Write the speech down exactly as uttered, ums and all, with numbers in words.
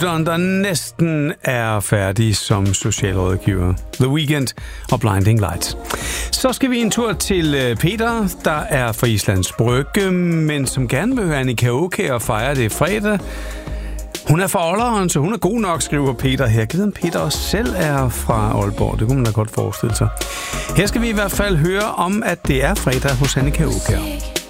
der næsten er færdig som socialrådgiver. The Weeknd og Blinding Lights. Så skal vi en tur til Peter, der er fra Islands Brygge, men som gerne vil høre en karaoke og fejre det fredag. Hun er fra Olderen, så hun er god nok, skriver Peter her. Givet om Peter også selv er fra Aalborg. Det kunne man da godt forestille sig. Her skal vi i hvert fald høre om, at det er fredag hos Annika Aukjær.